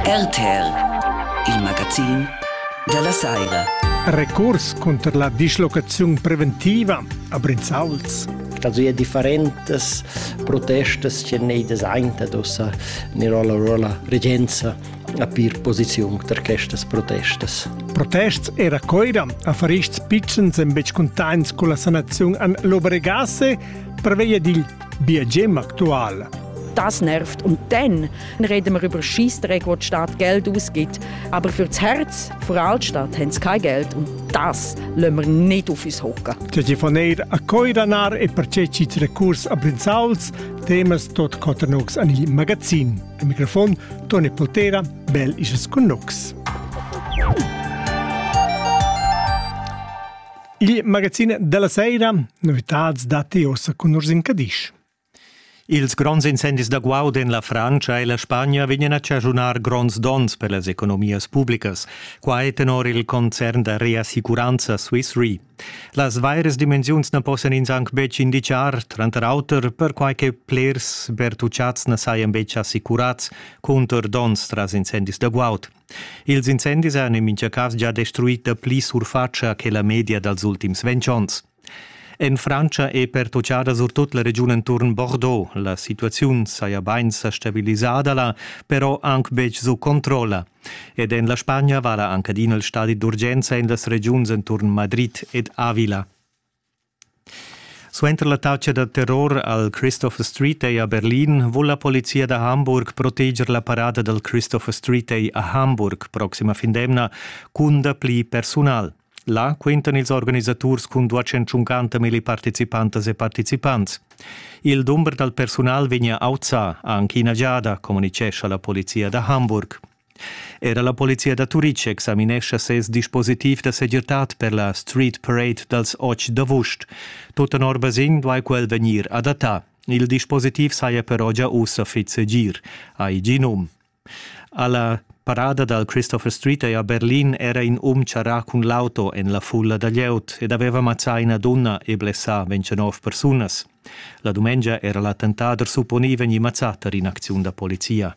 RTR, il magazin della Saira. Recurs contro la dislocazione preventiva a Brinzauls. Also hi ha differentes protestes che ne desainta dossa ne rola regenza a pir posizione per queste protestes. Protests e raccoida a farists pitchens en bec contains con la sanazione an Lobregasse prevede il biagem aktual. Das nervt. Und dann reden wir über Scheissdreck, wo die Stadt Geld ausgibt. Aber für das Herz der Altstadt haben sie kein Geld. Und das lassen wir nicht auf uns hocken. Telefoneer a Coiranar e perceci recurs a Brinzauls, temas tot coternox an il magazin. Il microfono Tony Poltera, bel is con nox. Il magazin della Seira, novitats date ossa con urs in Cadiz. Ils grands incendis da Guaud en la Francia e la Spagna vengono a cagiunar grands dons per le economias publicas, qua è tenor il concern da reassicuranza Swiss Re. Las vaires dimensions ne possono in anche bec indicar, tranter auter, per qualche players bertucciats ne saian bec assicurats contro dons tras incendis da Guaud. Ils incendis hanno in mince cas già destruita pli surfaccia che la media dels ultims 20 ans. En Francia e per tocciada sur tutta la regione intorno Bordeaux. La situazione s'è abbastanza stabilizzata, però anche bec su controlla. Ed en la Spagna vala anche din il stato d'urgenza in las regions intorno Madrid ed Avila. Suenter l'attacco da terror al Christopher Street a Berlin, vuol la polizia da Hamburg proteggere la parata del Christopher Street a Hamburg, prossima findemna, con da pli personal. Là quintan ils organisaturs con 250.000 partecipantes e participanti. Il numero del personal vegna auzza anche in agiada, comunicesce la polizia da Hamburg. Era la polizia da Zurich examinesce ses dispositiv de seguretat per la Street Parade dels 8 d'agost. Tutta norbasin duai quel venir adattà. Il dispositiv saia però già usa fit segir, ai ginum. Alla parada dal Christopher Street a Berlin era in ciarà con l'auto en la fulla da glieut ed aveva ammazzai una donna e blessà 29 personas. La domenica era l'attentato supponiva in ammazzata in azione da polizia.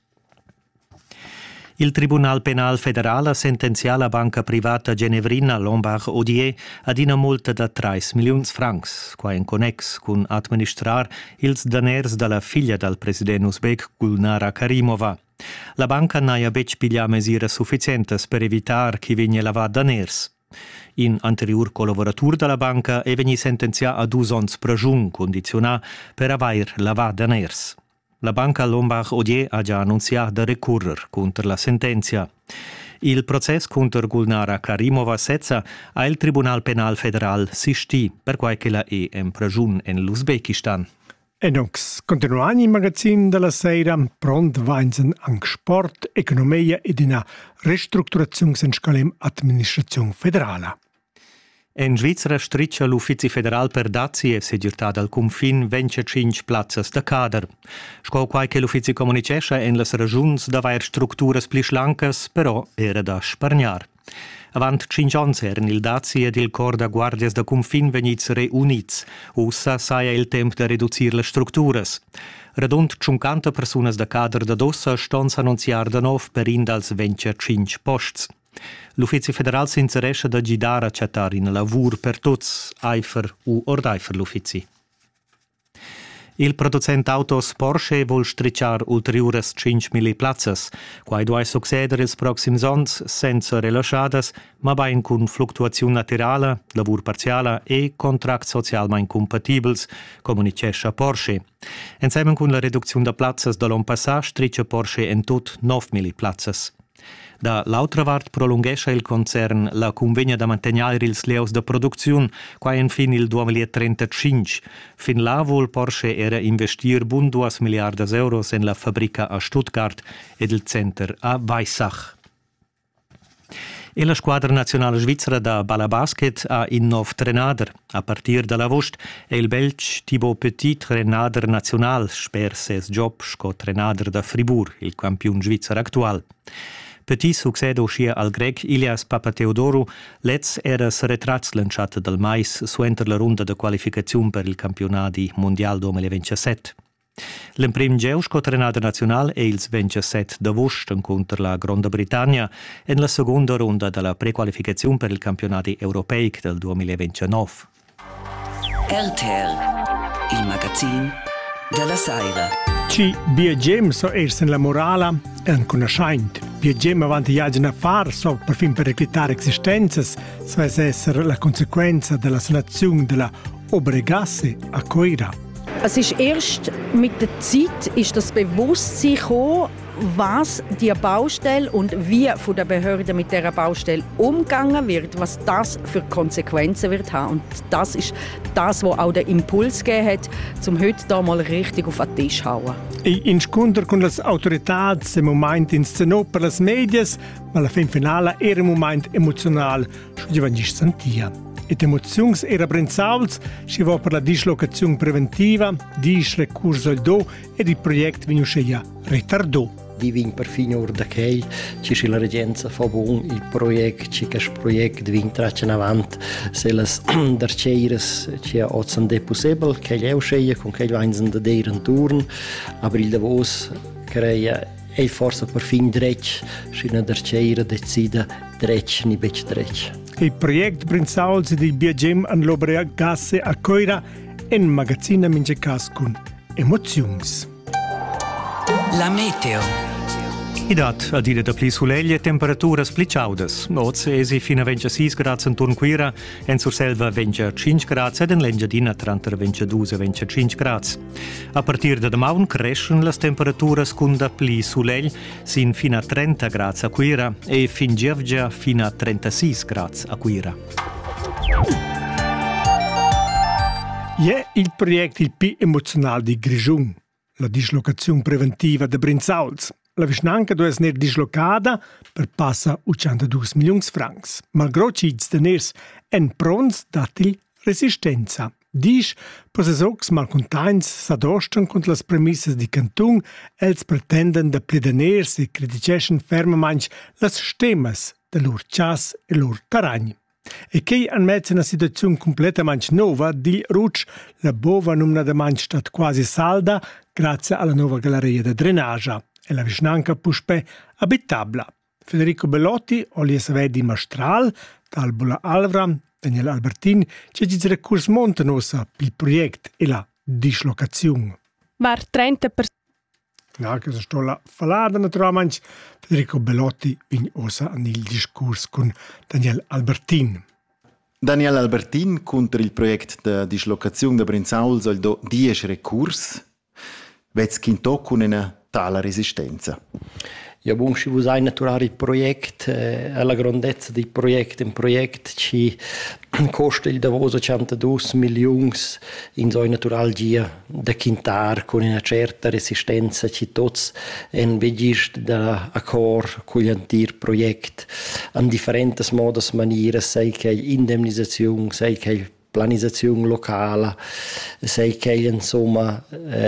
Il Tribunal Penal Federale sentenzia la banca privata genevrina Lombard Odier ad una multa da 3 milioni francs, qua in connex con administrar ils daners dalla figlia del presidente uzbek Gulnara Karimova. La banca n'ha bec piglia mesure sufficientes per evitar che venga lavat daners. In anterior collaboratur della banca e veni sentencià a 2 ans prajun condizionà per avair lavat daners. La banca Lombard Odier ha già annunziato di recurrer contro la sentenza. Il processo contro Gulnara Karimova Setza a il Tribunal Penal Federal sisti per qualche la è in prajun in l'Uzbekistan. E nox continuano il magazin della Seira, pront vainsen anche sport, economia ed una ristrutturazione sen scalem amministrazione federale. In Svizzera striccia l'Ufficio Federal per Dazi e segurità del confin 25 plazzas da cader. Sco qualche l'Ufficio comunicesce in las regions d'avair strutturas pli schlancas, però era da spargnar. Avant 5 ans eran il Dazi ed il Corps da Guardias da Confin venits reunits. Ussa saia il tempo da riducir le strutturas. Redund 50 personas da cader da Dossa stons annunziar da nov per in dals 25 posts. L'Ufficio Federal si interessa da gidare a chattar in lavur per tuts, eifer u ordeifer l'Uffici. Il producent autos Porsche vuol stricciar ulteriores 5.000 plazzas, quai duai succeder ils proxims ans senza relasciadas, ma bain cun fluctuazione naturala, lavur parziala e contract socialmein compatibels, comunicesce Porsche. Insieme cun la reduzione da plazzas da l'an passà striccia Porsche in tot 9.000 plazzas. Da l'altra part prolungesce il concern la convegna da mantenere ils leus da produzione, qua in fin il 2035. Fin là vuol Porsche era investir bun 2 miliardi euro in la fabbrica a Stuttgart ed il center a Weissach. E la squadra nazionale svizzera da Ballabasket ha in nov trenader. A partir dall'agost è il belge Thibaut Petit trenader nazional, sper ses job sco trenader da Fribourg, il campione svizzero attual. Petit succedo uscia al grec Ilias Papateodoru, let's era retrats lanciata dal mais suenter la runda de qualificazione per il campionati mondial 2027. L'emprim geu scotrenada nacional è il 27 d'agosto contro la Gran Bretagna e la seconda ronda della prequalificazione per il campionati europei del 2029. RTL, il magazine della Saira. Ci viaggiamo so erst in la morala e un conoscente. Viaggiamo avanti viaggiano a fare so per fin per reclutare esistenze, so essere la conseguenza della sanazione della Obregasse a Coira. Es ist erst mit der Zeit ist das Bewusstsein gekommen, was die Baustelle und wie von der Behörde mit dieser Baustelle umgegangen wird, was das für Konsequenzen wird haben. Und das ist das, was auch den Impuls gegeben hat, um heute da mal richtig auf den Tisch zu hauen. In scontro con le autorità è un momento inscenato per le medie, ma alla fin finale era un momento emozionale, che ci sentia. E le emozioni erano brenzauls, ci va per la dislocazione preventiva, di recurso al do e il progetto viene ritardò. Divin per fine ora da che ci la regenza fa buon il progetto, ci che il progetto divin traccia in avanti, se le darceires ci ha ozzande possibile, che gli uscire con che gli vanno da dire in turno, aber il davos crea e forse per fin drecch, ci una darceira decida drecch ni bec drecch. Il progetto Brinzauls di Biagem an l'Obregasse a Coira è un magazzino mince con emozioni. La meteo. Idat a dire da pli soleglie temperature spliciaudes. Oz esi fino a 26 gradi in turn quira, en sur selva 25 gradi ed en l'engiadina tra 22 e 25 gradi. A partir da damaun crescen las temperaturas cun da pli soleglie sin fino a 30 gradi a quira e fin gievgia fino a 36 gradi a quira. È il progetto il più emozionale di Grigiun, la dislocazione preventiva de Brinzauls. La vicinanca deve essere dislocata per passa 82 milioni francs. Malgrado ci teners en prons datil resistenza. Disch, per se sox malcontents s'adostan contro le premisse di cantun, els pretenden de pledaners e criticeschen fermamaing les stemmes de lor chas e lor taragni. E che anmezza una situazione completamente nuova, di Rucci, la bova numna de manch stat quasi salda grazie alla nuova galleria de drenaggio. E la vicinanca puspe abitabla. Federico Bellotti, Olies Vedi Mastral, Talbola Alvra, Daniel Albertin, ci dice recurs montanosa il progetto e la dislocazione. Var 30%. Ja, che sto la falada naturalmente. Federico Bellotti vin osa nel discorso con Daniel Albertin. Daniel Albertin contro il progetto di dislocazione da Brinzauls al do 10 recurs. Vez quinto con una tale resistenza. Ja, buon ci vuoi naturare il progetto, alla grandezza del progetto, un progetto ci costa il davoso 102 milioni in so natural dia da quintar con una certa resistenza ci tots en vegist da accord con l'antir progetto in differenti modos maniere, sei che indemnizzazione, sei che planizzazione locale, sei che insomma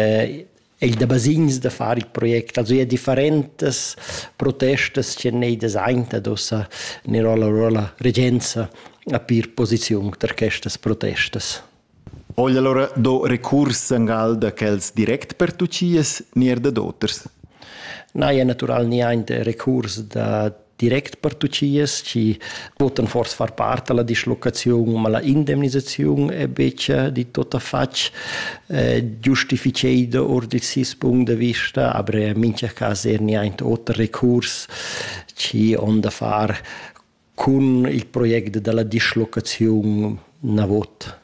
il da basins da fare il progetto. Also hi ha differentes protestes che nei designta dossa ne rola regenza a pir posizione per queste protestes. Oggi allora do recurs an galda ch'els direct per tucies nier da doters. No, è natural niente recurs da direct per tucies, ci poten forse far parte della dislocazione, ma la indemnizzazione è invece di tutta faccia giustificata or di sis punti di vista, aber in mince caso è niente altro recurs ci on da fare con il progetto della dislocazione na vot.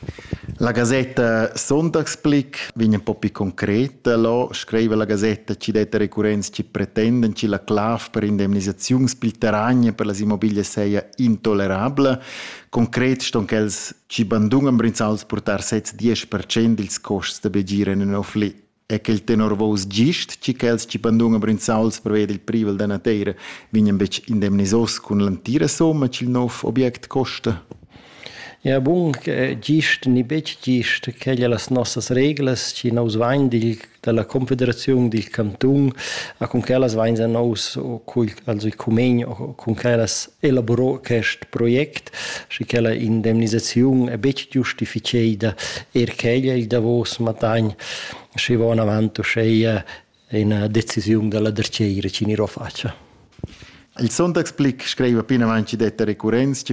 La Gazzetta Sonntagsblick viene un po' più concreta. Lo scrive la Gazzetta ci dette ricorrenze ci pretendono ci la clave per indemnizzazioni spilteragne per le immobilie sia intollerabile. Concret ston che els ci bandungen Brinzauls portar 7-10% ils costi da begire in ofli. E che il tenor vos gist ci che els ci bandungen Brinzauls prevede il privel da natera viene invece indemnizos con l'antira somma ci il nuovo obietto costa. Ja, bun, gist, ni bec gist, che las nossas reglas, ci nos vain della Confederazione del Canton, a con che las vain nos, also il Comegno, con che las elaborò questo project, ci che la indemnizazione è bec giustificata, che il Davos matagn, ci va avanti, c'è una decisione della derceira, ci ne faccia. Il Sonntagsblick scrive appena avanti detta recurrenza,